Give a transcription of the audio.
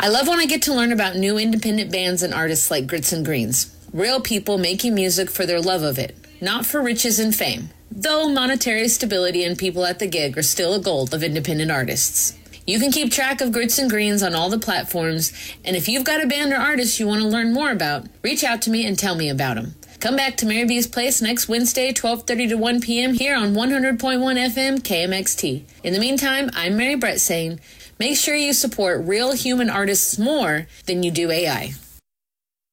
I love when I get to learn about new independent bands and artists like Grits and Greens. Real people making music for their love of it, not for riches and fame. Though monetary stability and people at the gig are still a goal of independent artists. You can keep track of Grits and Greens on all the platforms, and if you've got a band or artist you want to learn more about, reach out to me and tell me about them. Come back to Mary B's Place next Wednesday, 12:30 to 1 p.m. here on 100.1 FM KMXT. In the meantime, I'm Mary Brett saying, make sure you support real human artists more than you do AI.